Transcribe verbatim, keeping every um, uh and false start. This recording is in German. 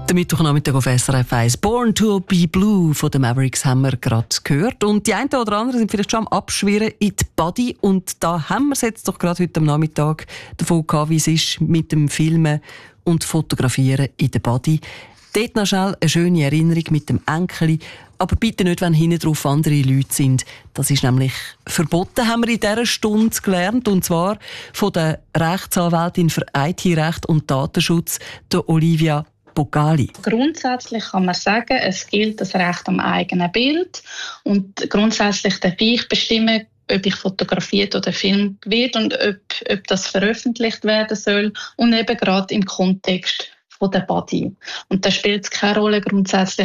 Der Mittwochnachmittag auf S R F eins. «Born to be Blue» von den Mavericks haben wir gerade gehört. Und die einen oder anderen sind vielleicht schon am Abschwirren in die Body. Und da haben wir es jetzt doch gerade heute am Nachmittag davon gehabt, wie es ist mit dem Filmen und Fotografieren in der Body. Dort noch schnell eine schöne Erinnerung mit dem Enkel. Aber bitte nicht, wenn hinten drauf andere Leute sind. Das ist nämlich verboten, haben wir in dieser Stunde gelernt. Und zwar von der Rechtsanwältin für I T-Recht und Datenschutz, der Olivia Bogali. Grundsätzlich kann man sagen, es gilt das Recht am eigenen Bild. Und grundsätzlich darf ich bestimmen, ob ich fotografiert oder gefilmt wird und ob, ob das veröffentlicht werden soll. Und eben gerade im Kontext von der Body. Und da spielt es keine Rolle grundsätzlich,